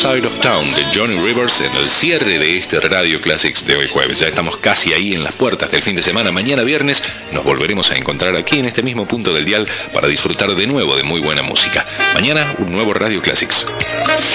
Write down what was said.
Side of Town de Johnny Rivers en el cierre de este Radio Classics de hoy jueves. Ya estamos casi ahí en las puertas del fin de semana. Mañana viernes nos volveremos a encontrar aquí en este mismo punto del dial para disfrutar de nuevo de muy buena música. Mañana un nuevo Radio Classics.